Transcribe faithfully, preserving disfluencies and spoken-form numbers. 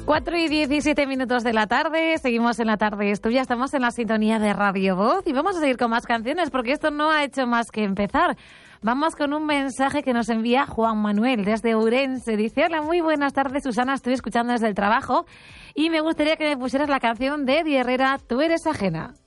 cuatro y diecisiete minutos de la tarde, seguimos en la tarde es tuya, estamos en la sintonía de Radio Voz y vamos a seguir con más canciones porque esto no ha hecho más que empezar. Vamos con un mensaje que nos envía Juan Manuel desde Ourense. Dice: hola, muy buenas tardes, Susana, estoy escuchando desde el trabajo y me gustaría que me pusieras la canción de Eddie Herrera, Tú eres ajena.